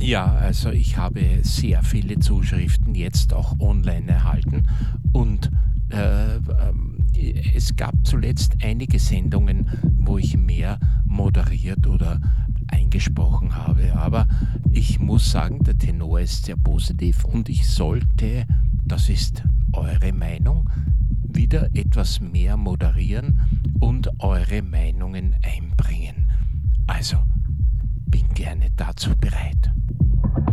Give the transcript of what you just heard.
Ja, also ich habe sehr viele Zuschriften jetzt auch online erhalten und es gab zuletzt einige Sendungen, wo ich mehr moderiert oder eingesprochen habe. Aber ich muss sagen, der Tenor ist sehr positiv und ich sollte, das ist eure Meinung, wieder etwas mehr moderieren und eure Meinungen einbringen. Also bin gerne dazu bereit.